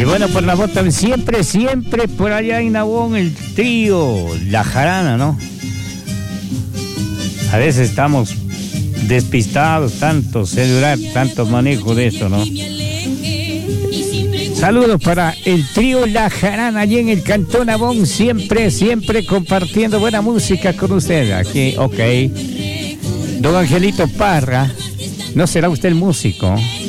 bueno, por la bota, siempre por allá en Nabón, el trío, la jarana, ¿no? A veces estamos despistados, tanto celular, tanto manejo de esto, ¿no? Saludos para el trío La Jarana allí en el Cantón Nabón, siempre compartiendo buena música con usted. Aquí, ok. Don Angelito Parra, ¿no será usted el músico?